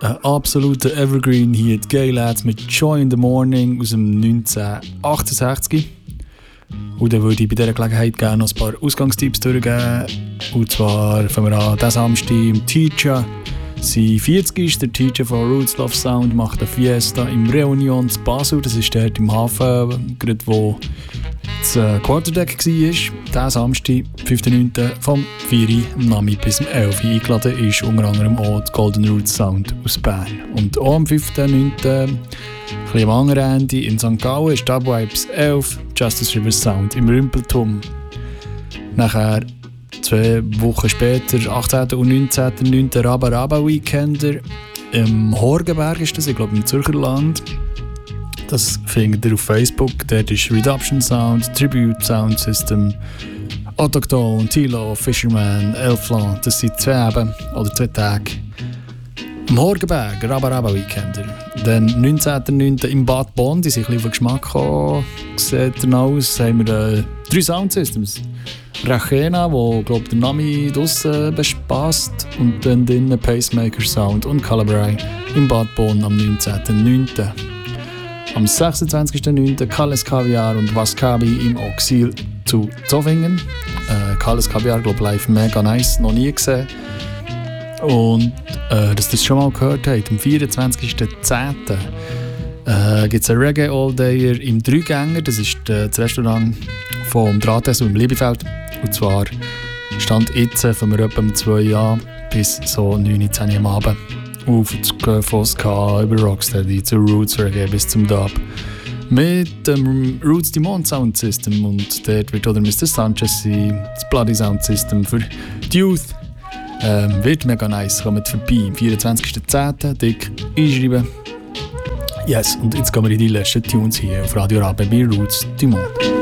Ein absoluter Evergreen hier, die Gay Lads mit Joy in the Morning aus dem 1968. Und dann würde ich bei dieser Gelegenheit gerne noch ein paar Ausgangstipps durchgeben. Und zwar fangen wir an, diesen Samstag im Teacher. Sein 40 ist der Teacher von Roots Love Sound, macht eine Fiesta im Reunion zu Basel. Das ist dort im Hafen, gerade wo das Quarterdeck war. Diesen Samstag, 5.9. vom 4 Uhr am Nami bis zum 11 Uhr. Eingeladen ist unter anderem auch die Golden Roots Sound aus Bern. Und auch am 5.9. ein bisschen am anderen Ende in St. Gallen ist Dub Vibes 11, Justice River Sound im Rümpelturm. Nachher 2 Wochen später, 18. und 19.9. Rabba Rabba Weekender. Im Horgenberg ist das, ich glaube im Zürcher Land. Das findet ihr auf Facebook. Dort ist Redemption Sound, Tribute Sound System, Autochton, Tilo, Fisherman, Elflan. Das sind 2 Eben oder 2 Tage. Im Horgenberg, Rabba Rabba Weekender. Dann 19.09. im Bad Bonn, die sind ein bisschen auf den Geschmack gekommen. Sieht dann aus, haben wir 3 Soundsystems. Rachena, wo glaub der Nami draussen bespaßt, und dann drinnen Pacemaker Sound und Calabrai im Bad Bonn am 19.09. Am 26.09. Kalles Kaviar und Waskabi im Oxil zu Zofingen. Kalles Kaviar, glaube live mega nice, noch nie gesehen. Und dass ihr das schon mal gehört habt, am 24.10. Gibt es ein Reggae All-Dayer im Dreigänger. Das ist das Restaurant vom Drahtesel im Liebefeld. Und zwar stand jetzt von mir etwa um 2 Jahren bis so 9-10 Uhr am Abend auf von Ska über Rocksteady zu Roots Reggae bis zum Dub. Mit dem Roots Demon Sound System, und dort wird oder Mr. Sanchez sein, das Bloody Sound System für die Youth. Wird mega nice, kommt vorbei am 24.10. dick einschreiben. Yes, und jetzt gehen wir in die letzten Tunes hier auf Radio Rabe bei Roots Demon.